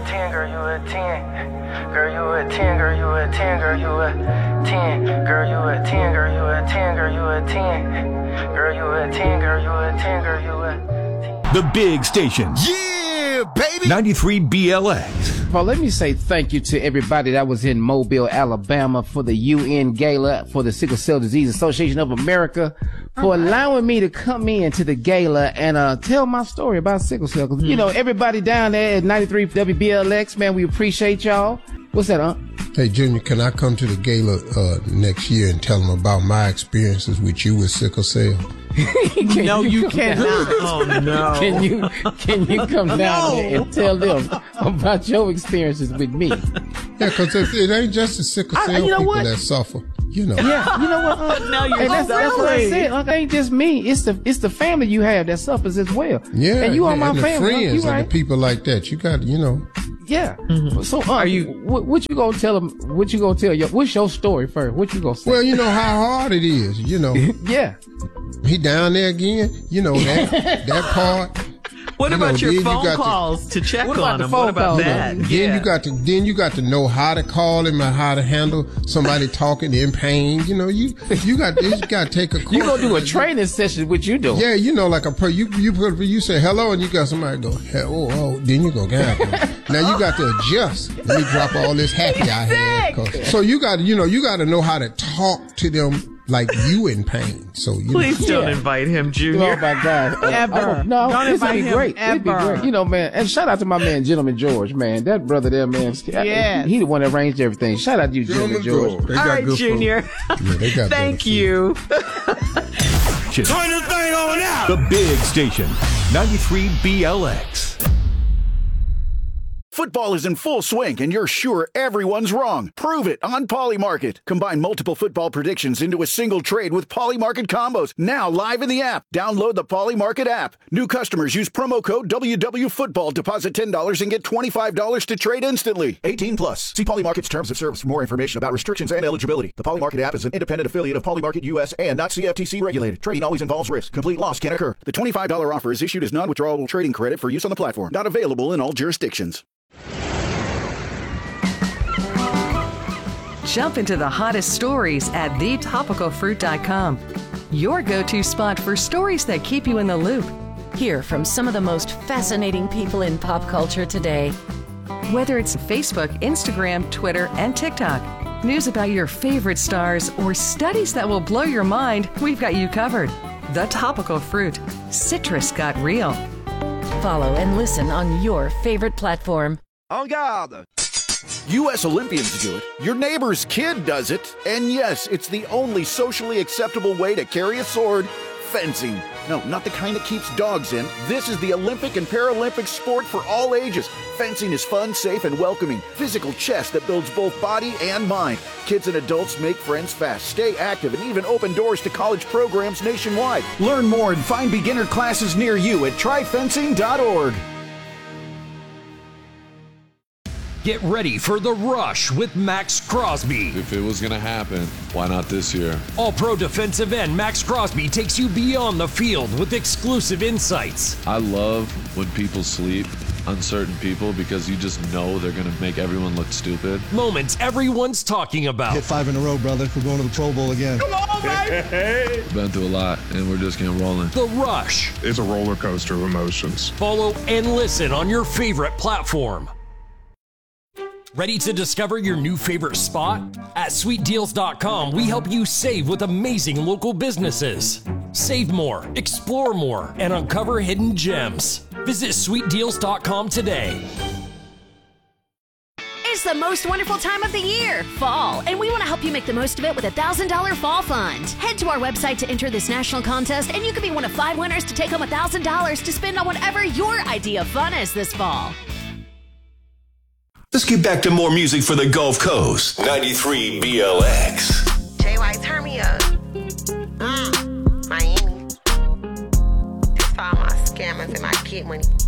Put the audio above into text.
10, girl, you a 10. Girl, you a 10, girl, you a 10, girl, you a 10. Girl, you a 10, girl, you a 10, girl, you a 10. Girl, you a 10, girl, you a 10, girl, you a 10. The big station. Yeah, baby. 93 BLX. Well, let me say thank you to everybody that was in Mobile, Alabama for the UN Gala for the Sickle Cell Disease Association of America for allowing me to come in to the gala and tell my story about sickle cell. 'Cause, you know, everybody down there at 93 WBLX, man, we appreciate y'all. What's that, Hey, Junior, can I come to the gala next year and tell them about my experiences with you with sickle cell? No, you cannot. Oh, no. Can you come down there and tell them about your experiences with me? Yeah, because it ain't just the sickle cell people that suffer. You know. Yeah, you know what? Now you're that's what I said. It ain't just me. It's the family you have that suffers as well. Yeah, and you are my and family. The friends right? and the people like that. You got, you know. Yeah. Mm-hmm. So, are you? What you gonna tell them? What you gonna tell you? What's your story first? What you gonna say? Well, you know how hard it is. You know. Yeah. He down there again. You know that part. What about your phone calls to check on him? What about that? Then you got to know how to call him and how to handle somebody talking in pain. You know, you got to take a course. You gonna do a training session? What you doing? Yeah, you know, like you say hello and you got somebody go oh, then you go now you got to adjust. Let me drop all this happy I had. So you got to know how to talk to them. Like you in pain, so you please don't invite him, Junior. Oh my God, ever. Don't invite him. Great. It'd be great. You know, man. And shout out to my man, Gentleman George. Man, that brother there, man. Yeah, he the one that arranged everything. Shout out to you, Gentleman George. All right, Junior. They got thank you. Turn the thing on out. The big station, 93 BLX. Football is in full swing, and you're sure everyone's wrong. Prove it on Polymarket. Combine multiple football predictions into a single trade with Polymarket combos. Now live in the app. Download the Polymarket app. New customers use promo code WWFootball. Deposit $10 and get $25 to trade instantly. 18 plus. See Polymarket's terms of service for more information about restrictions and eligibility. The Polymarket app is an independent affiliate of Polymarket US and not CFTC regulated. Trading always involves risk. Complete loss can occur. The $25 offer is issued as non-withdrawable trading credit for use on the platform. Not available in all jurisdictions. Jump into the hottest stories at thetopicalfruit.com. Your go-to spot for stories that keep you in the loop. Hear from some of the most fascinating people in pop culture today. Whether it's Facebook, Instagram, Twitter, and TikTok, news about your favorite stars, or studies that will blow your mind, we've got you covered. The Topical Fruit. Citrus got real. Follow and listen on your favorite platform. En garde! U.S. Olympians do it, your neighbor's kid does it, and yes, it's the only socially acceptable way to carry a sword, fencing. No, not the kind that keeps dogs in. This is the Olympic and Paralympic sport for all ages. Fencing is fun, safe, and welcoming. Physical chess that builds both body and mind. Kids and adults make friends fast, stay active, and even open doors to college programs nationwide. Learn more and find beginner classes near you at tryfencing.org. Get ready for The Rush with Max Crosby. If it was going to happen, why not this year? All-pro defensive end Max Crosby takes you beyond the field with exclusive insights. I love when people sleep, uncertain people, because you just know they're going to make everyone look stupid. Moments everyone's talking about. Hit 5 in a row, brother. We're going to the Pro Bowl again. Come on, baby! Been through a lot, and we're just getting rolling. The Rush. It's a roller coaster of emotions. Follow and listen on your favorite platform. Ready to discover your new favorite spot? At SweetDeals.com, we help you save with amazing local businesses. Save more, explore more, and uncover hidden gems. Visit SweetDeals.com today. It's the most wonderful time of the year, fall, and we want to help you make the most of it with a $1,000 fall fund. Head to our website to enter this national contest, and you could be one of 5 winners to take home $1,000 to spend on whatever your idea of fun is this fall. Let's get back to more music for the Gulf Coast. 93 BLX. JY, turn me up. Miami. This for all my scammers and my kid money.